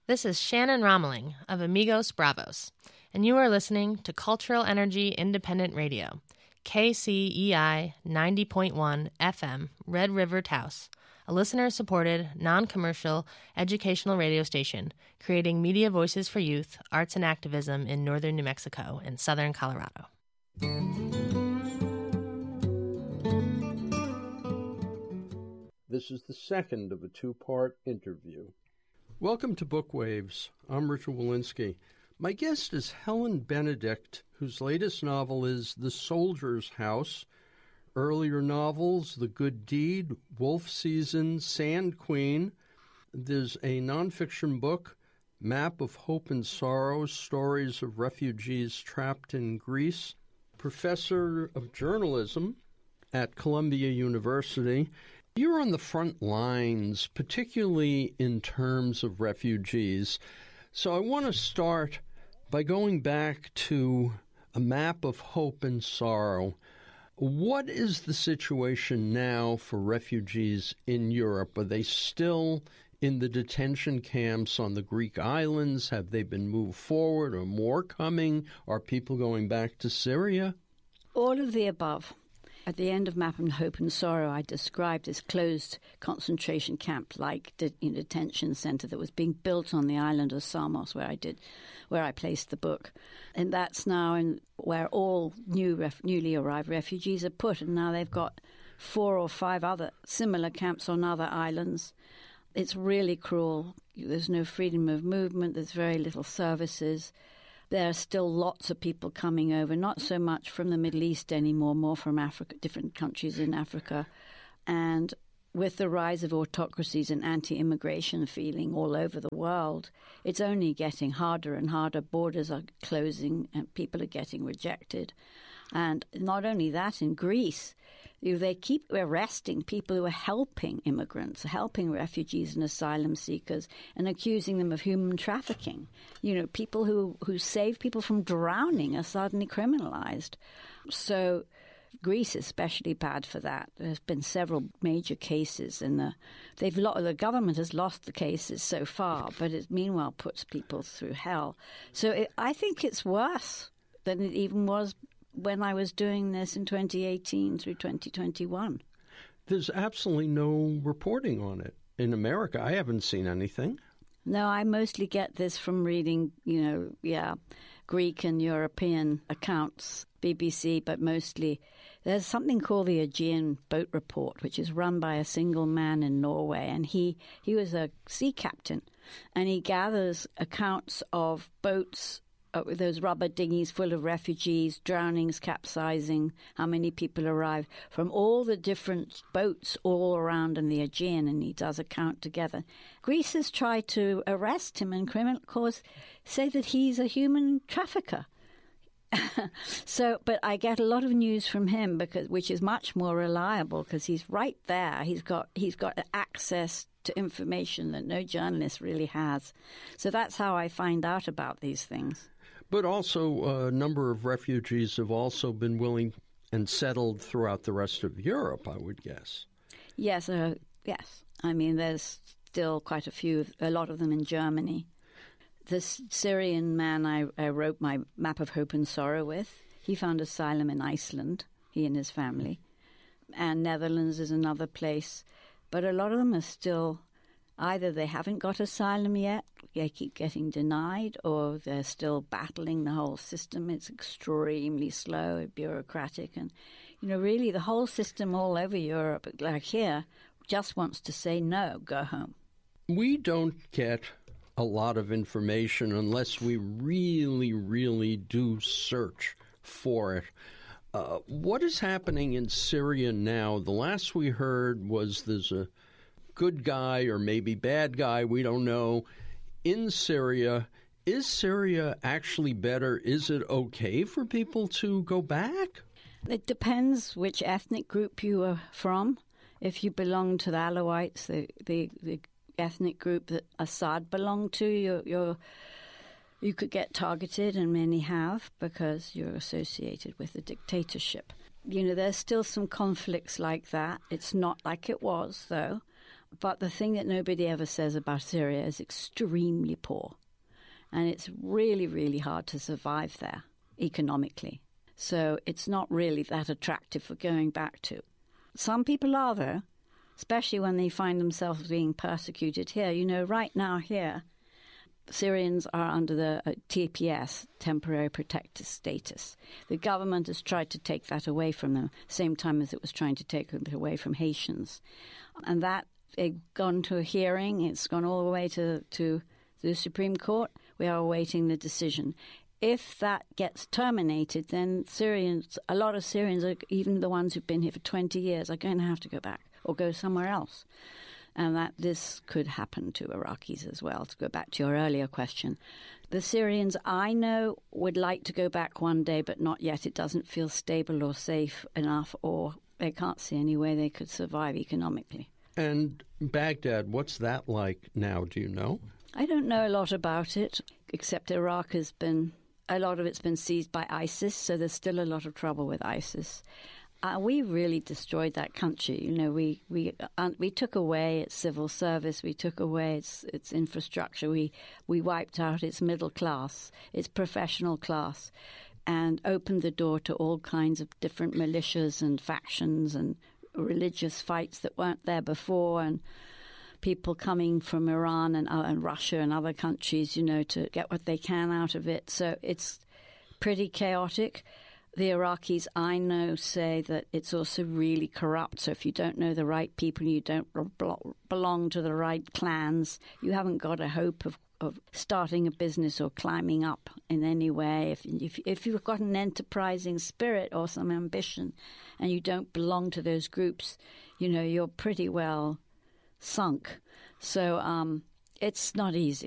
This is Shannon Romeling of Amigos Bravos, and you are listening to Cultural Energy Independent Radio, KCEI 90.1 FM, Red River Taos, a listener-supported, non-commercial, educational radio station creating media voices for youth, arts, and activism in northern New Mexico and southern Colorado. This is the second of a two-part interview. Welcome to Bookwaves. I'm Richard Walensky. My guest is Helen Benedict, whose latest novel is The Soldier's House. Earlier novels, The Good Deed, Wolf Season, Sand Queen. There's a nonfiction book, Map of Hope and Sorrow, Stories of Refugees Trapped in Greece. Professor of Journalism at Columbia University. You're on the front lines, particularly in terms of refugees. So I want to start by going back to A Map of Hope and Sorrow. What is the situation now for refugees in Europe? Are they still in the detention camps on the Greek islands? Have they been moved forward? Are more coming? Are people going back to Syria? All of the above. At the end of Map of Hope and Sorrow, I described this closed concentration camp-like detention center that was being built on the island of Samos, where I placed the book. And that's now where all newly arrived refugees are put. And now they've got 4 or 5 other similar camps on other islands. It's really cruel. There's no freedom of movement. There's very little services. There are still lots of people coming over, not so much from the Middle East anymore, more from Africa, different countries in Africa. And with the rise of autocracies and anti-immigration feeling all over the world, it's only getting harder and harder. Borders are closing and people are getting rejected. And not only that, in Greece, they keep arresting people who are helping immigrants, helping refugees and asylum seekers, and accusing them of human trafficking. You know, people who save people from drowning are suddenly criminalized. So Greece is especially bad for that. There's been several major cases, and the government has lost the cases so far, but it meanwhile puts people through hell. So I think it's worse than it even was when I was doing this in 2018 through 2021. There's absolutely no reporting on it in America. I haven't seen anything. No, I mostly get this from reading, Greek and European accounts, BBC, but mostly there's something called the Aegean Boat Report, which is run by a single man in Norway, and he was a sea captain, and he gathers accounts of boats, those rubber dinghies full of refugees, drownings, capsizing, how many people arrived from all the different boats all around in the Aegean, and he does a count together. Greece has tried to arrest him and criminal cause, say that he's a human trafficker. But I get a lot of news from him which is much more reliable because he's right there. He's got access to information that no journalist really has. So that's how I find out about these things. But also a number of refugees have also been willing and settled throughout the rest of Europe, I would guess. Yes, yes. I mean, there's still quite a lot of them in Germany. This Syrian man I wrote my Map of Hope and Sorrow with, he found asylum in Iceland, he and his family. And Netherlands is another place. But a lot of them are still, either they haven't got asylum yet, they keep getting denied, or they're still battling the whole system. It's extremely slow and bureaucratic. And, really the whole system all over Europe, like here, just wants to say, no, go home. We don't get a lot of information unless we really, really do search for it. What is happening in Syria now? The last we heard was there's a good guy or maybe bad guy, we don't know, in Syria. Is Syria actually better? Is it okay for people to go back? It depends which ethnic group you are from. If you belong to the Alawites, the ethnic group that Assad belonged to, you could get targeted, and many have, because you're associated with the dictatorship. There's still some conflicts like that. It's not like it was, though. But the thing that nobody ever says about Syria is extremely poor. And it's really, really hard to survive there economically. So it's not really that attractive for going back to. Some people are, though, especially when they find themselves being persecuted here. You know, right now here, Syrians are under the TPS, temporary protected status. The government has tried to take that away from them, same time as it was trying to take it away from Haitians. And that, it's gone to a hearing. It's gone all the way to the Supreme Court. We are awaiting the decision. If that gets terminated, then Syrians, a lot of Syrians, even the ones who've been here for 20 years, are going to have to go back or go somewhere else. And that this could happen to Iraqis as well, to go back to your earlier question. The Syrians I know would like to go back one day, but not yet. It doesn't feel stable or safe enough, or they can't see any way they could survive economically. And Baghdad, what's that like now? Do you know? I don't know a lot about it, except Iraq has been, a lot of it's been seized by ISIS, so there's still a lot of trouble with ISIS. We really destroyed that country. You know, we took away its civil service, we took away its infrastructure, we wiped out its middle class, its professional class, and opened the door to all kinds of different militias and factions and religious fights that weren't there before, and people coming from Iran and Russia and other countries, you know, to get what they can out of it. So it's pretty chaotic. The Iraqis I know say that it's also really corrupt. So if you don't know the right people, you don't belong to the right clans, you haven't got a hope of starting a business or climbing up in any way. If you've got an enterprising spirit or some ambition and you don't belong to those groups, you know, you're pretty well sunk. So it's not easy.